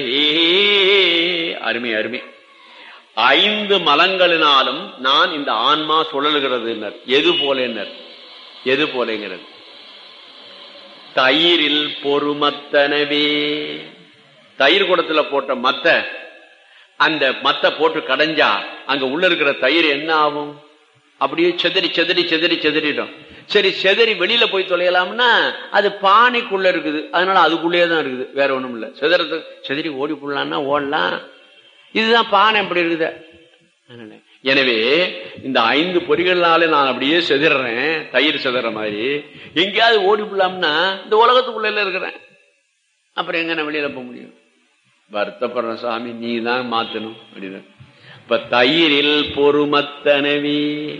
அருமை அருமை. 5 மலங்களினாலும் நான் இந்த ஆன்மா சுழல்கிறது. எது போல எது போலங்கிறது? தயிரில் பொறுமத்தனவே. தயிர் குடத்துல போட்ட மத்த, அந்த மத்த போட்டு கடைஞ்சா அங்க உள்ள இருக்கிற தயிர் என்ன ஆகும்? அப்படியே செதறி செதறி செதறி செதறிடும். சரி, செதறி வெளியில போய் தொலையலாம்னா அது பானைக்குள்ள இருக்குது, அதனால அதுக்குள்ளேயே தான் இருக்குது, வேற ஒண்ணும் இல்ல. செதறி ஓடி போடலாம்னா ஓடலாம். இதுதான் பானை எப்படி இருக்குது. எனவே இந்த 5 பொறிகள்னால நான் அப்படியே செதறேன், தயிர் செதற மாதிரி. எங்கேயாவது ஓடி போடலாம்னா இந்த உலகத்துக்குள்ள இருக்கிறேன், அப்புறம் எங்க நான் வெளியில போக முடியும்? வருத்தப்படுற சாமி, நீ தான் மாத்தணும் அப்படின்னு. இப்ப தயிரில் பொறுமத்தனவி.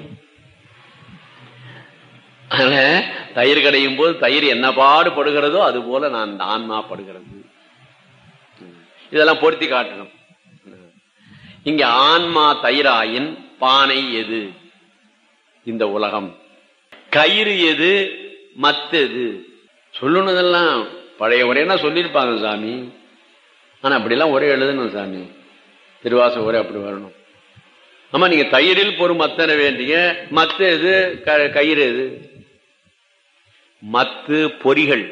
தயிர் கடையும் போது தயிர் என்ன பாடுபடுகிறதோ அது போல நான் ஆன்மா படுகிறது. இதெல்லாம் பொருத்தி காட்டணும். இங்க ஆன்மா தயிராயின் பானை எது? இந்த உலகம். கயிறு எது? மத்தது. சொல்லணுதெல்லாம் பழைய உரையா சொல்லியிருப்பாங்க சாமி. ஆனா அப்படிலாம் ஒரே எழுதணும் சாமி, திருவாச ஒரே அப்படி வரணும். ஆமா, நீங்க தயிரில் பொறும் மத்தன வேண்டிய மத்த எது? கயிறு எது? மத்து பொறிகள்,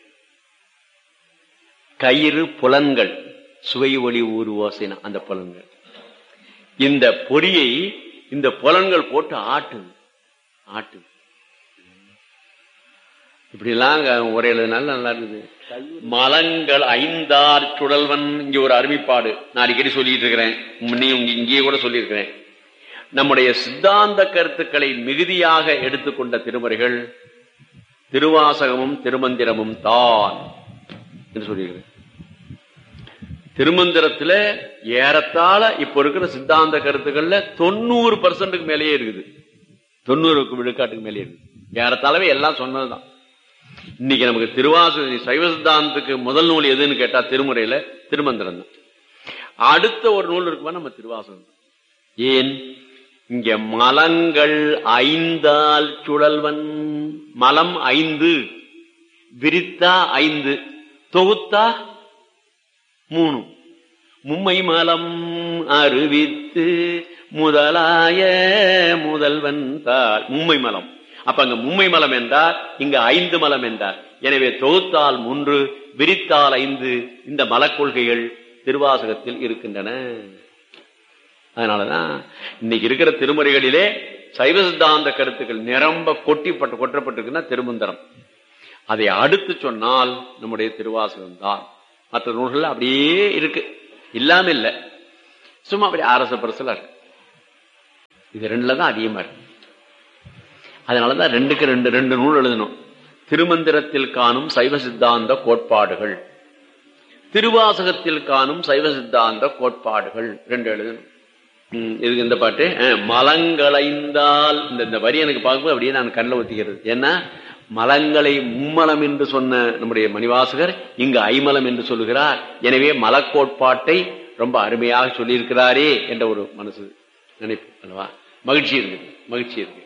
கயிறு புலன்கள், சுவை ஒளி ஊறு ஓசைனா அந்த புலன்கள். இந்த பொறியை இந்த புலன்கள் போட்டு ஆட்டுது ஆட்டு. இப்படி எல்லாம் ஒரே எழுதுனால நல்லா இருக்குது. மலங்கள் 5 சுழல்வன். இங்க ஒரு அருமைப்பாடு நான் அடிக்கடி சொல்லிட்டு இருக்கிறேன், இங்கேயே கூட சொல்லியிருக்கிறேன். நம்முடைய சித்தாந்த கருத்துக்களை மிகுதியாக எடுத்துக்கொண்ட திருமுறைகள் திருவாசகமும் திருமந்திரமும் தான் என்று சொல்லியிருக்கிறேன். திருமந்திரத்துல ஏறத்தாழ இப்ப இருக்கிற சித்தாந்த கருத்துக்கள்ல 90% மேலேயே இருக்குது. 90 விழுக்காட்டுக்கு மேலேயே இருக்குது. ஏறத்தாழவே எல்லாம் சொன்னதுதான். இன்னைக்கு நமக்கு திருவாசக சைவ சித்தாந்தத்துக்கு முதல் நூல் எதுன்னு கேட்டா திருமுறையில திருமந்திரம் தான். அடுத்த ஒரு நூல் இருக்குமா நம்ம திருவாசகம். ஏன்? இங்க மலங்கள் 5 சுழல்வன். மலம் 5, விரித்தா 5, தொகுத்தா 3. மும்மை மலம் அறிவித்து முதலாய முதல்வன் தாள். மும்மை மலம். அப்ப அங்க மும்மை மலம் என்றார், இங்க 5 மலம் என்றார். எனவே தொகுத்தால் 3, விரித்தால் 5. இந்த மலக்கொள்கைகள் திருவாசகத்தில் இருக்கின்றன. அதனாலதான் இன்னைக்கு இருக்கிற திருமுறைகளிலே சைவ சித்தாந்த கருத்துக்கள் நிரம்ப கொட்டப்பட்டிருக்குன்னா திருமந்திரம். அதை அடுத்து சொன்னால் நம்முடைய திருவாசகம் தான். மற்ற நூல்கள் அப்படியே இருக்கு, இல்லாம இல்ல, சும்மா அப்படி அரச பரசலா இருக்கு. இது 2ல தான் அதிகமா இருக்கு. அதனாலதான் 2க்கு 2 நூல் எழுதணும். திருமந்திரத்தில் காணும் சைவ சித்தாந்த கோட்பாடுகள், திருவாசகத்தில் காணும் சைவ சித்தாந்த கோட்பாடுகள் 2 எழுதணும். இதுக்கு இந்த பாட்டு மலங்களைந்தால் இந்த வரி எனக்கு பார்க்கும்போது அப்படியே நான் கண்ணில் ஒத்திக்கிறது. ஏன்னா மலங்களை மும்மலம் என்று சொன்ன நம்முடைய மணிவாசகர் இங்கு 5 என்று சொல்லுகிறார். எனவே மலக்கோட்பாட்டை ரொம்ப அருமையாக சொல்லியிருக்கிறாரே என்ற ஒரு மனசு நினைப்பு அல்லவா? மகிழ்ச்சி இருக்கு.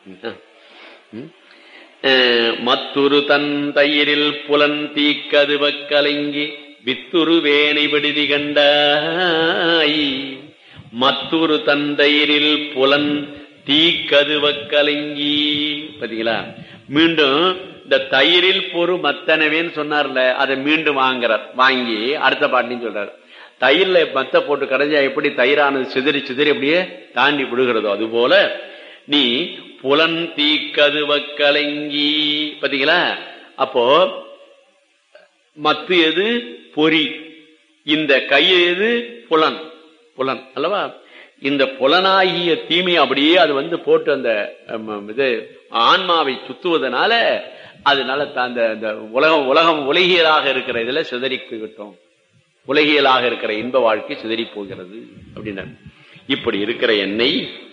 மத்துரு தன் தயிரில் புலன் தீக்கதுவ கலங்கி வித்துரு வேனை விடுதி கண்டாய். மத்துரு தந்தையரில் புலன் தீக்கதுவ கலங்கி. பாத்தீங்களா? மீண்டும் இந்த தயிரில் பொறு மத்தனவேன்னு சொன்னார்ல, அதை மீண்டும் வாங்கி அடுத்த பாட்டின்னு சொல்றாரு. தயிர்ல மத்த போட்டு கடைஞ்சா எப்படி தயிரானது சிதறி சிதறி அப்படியே தாண்டி விடுகிறதோ அதுபோல நீ புலன் தீக்கதுவ கலங்கி. பாத்தீங்களா? அப்போ மத்து எது? பொறி. இந்த கயிறு எது? புலன் அல்லவா? இந்த புலனாகிய தீமை அப்படியே அது போட்டு அந்த இது ஆன்மாவை சுத்துவதனால அதனால அந்த உலகம் உலகியலாக இருக்கிற இதுல சிதறி போய்விட்டோம். உலகியலாக இருக்கிற இன்ப வாழ்க்கை சிதறி போகிறது அப்படின்னா, இப்படி இருக்கிற என்னை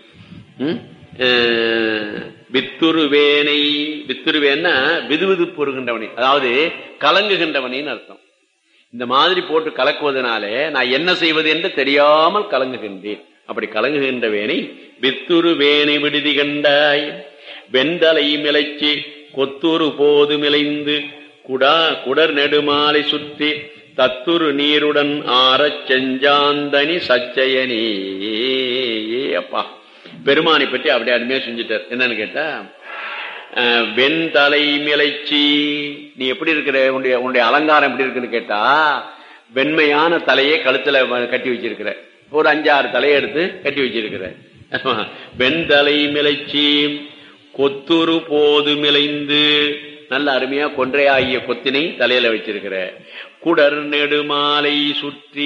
வித்துருவேனை. வித்துருவேன்னா விதுவிது பொறுகின்றவனை, அதாவது கலங்குகின்றவனின்னு அர்த்தம். இந்த மாதிரி போட்டு கலக்குவதனாலே நான் என்ன செய்வது என்று தெரியாமல் கலங்குகின்றேன். அப்படி கலங்குகின்றவேனை வித்துரு வேனை விடுதி கண்டாய். வெந்தலை மிளைச்சி கொத்துரு போது மிளைந்து குடர் நெடுமாலை சுற்றி தத்துரு நீருடன் ஆறச் செஞ்சாந்தனி சச்சயனே. அப்பா பெருமானை பற்றி அப்படியே அருமையா செஞ்சுட்டார். என்னன்னு கேட்டா, வெண்தலை மிளைச்சி, நீ எப்படி இருக்கிற, உன்னுடைய அலங்காரம் எப்படி இருக்குன்னு கேட்டா, வெண்மையான தலையை கழுத்துல கட்டி வச்சிருக்கிற, ஒரு 5-6 தலையை எடுத்து கட்டி வச்சிருக்கிற. வெண்தலை மிளைச்சி கொத்துரு போது மிளைந்து, நல்ல அருமையா கொன்றையாகிய கொத்தினை தலையில வச்சிருக்கிற. குடர் நெடுமாலை சுற்றி,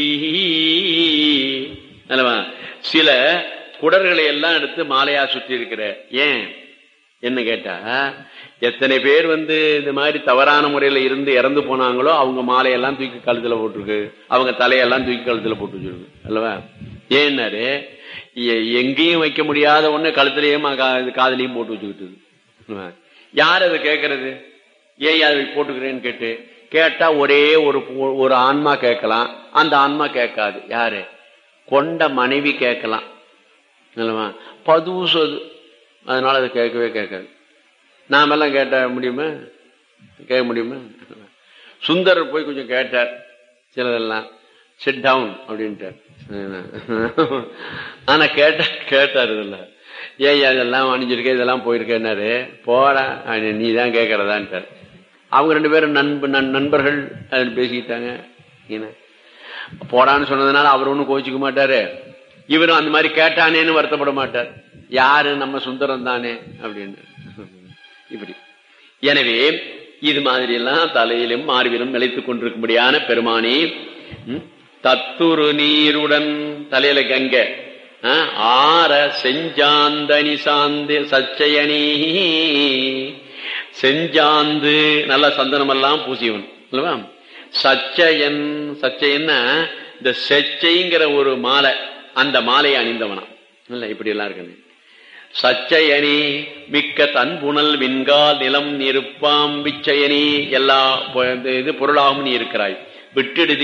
சில குடர்களை எல்லாம் எடுத்து மாலையா சுற்றி இருக்கிற. ஏன் என்ன கேட்டா, எத்தனை பேர் இந்த மாதிரி தவறான முறையில இருந்து இறந்து போனாங்களோ அவங்க மாலையெல்லாம் தூக்கி கழுத்துல போட்டுருக்கு, அவங்க தலையெல்லாம் தூக்கி கழுத்துல போட்டு வச்சிருக்கு அல்லவா. ஏன்னாரு, எங்கேயும் வைக்க முடியாத ஒண்ணு கழுத்துலயும் காதலையும் போட்டு வச்சுக்கிட்டு. யார் அதை கேட்கறது? ஏன் அதை போட்டுக்கிறேன்னு கேட்டா ஒரே ஒரு ஆன்மா கேட்கலாம், அந்த ஆன்மா கேட்காது. யாரு? கொண்ட மனைவி கேட்கலாம் அல்லவா, பதுசது, அதனால அதை கேட்கவே கேட்காது. நாமெல்லாம் கேட்ட முடியுமா? கேட்க முடியுமா? சுந்தரர் போய் கொஞ்சம் கேட்டார் சிலதெல்லாம், சிட் டவுன் அப்படின்ட்டார். ஆனா கேட்டார் இல்ல, ஏன் இதெல்லாம் அணிஞ்சிருக்க, இதெல்லாம் போயிருக்கேன்னாரு. போடா நீ தான் கேட்கறதான்ட்டார். அவங்க 2 பேரும் நண்பர்கள் பேசிக்கிட்டாங்க. போடான்னு சொன்னதுனால அவர் ஒன்னும் கோச்சிக்க மாட்டாரு, இவரும் அந்த மாதிரி கேட்டானேன்னு வருத்தப்பட மாட்டார். யாரு? நம்ம சுந்தரம் தானே அப்படின்னு. இப்படி எனவே இது மாதிரி எல்லாம் தலையிலும் மார்பிலும் நிலைத்துக் கொண்டிருக்கும்படியான பெருமானி, தத்துரு நீருடன் தலையில கங்க ஆற செஞ்சாந்தனி சாந்து சச்சயனி, செஞ்சாந்து நல்ல சந்தனம் எல்லாம் பூசியவன் அல்லவா. சச்சயன், சச்சயன்னா இந்த செச்சைங்கிற ஒரு மாலை, அந்த மாலையை அணிந்தவனா இல்ல. இப்படி எல்லாம் இருக்கு. சச்சயனி மிக்க தன்புணல் விண்கால் நிலம் நிருப்பாம் விச்சயனி, எல்லா இது பொருளாகவும் நீ இருக்கிறாய். விட்டெடுதி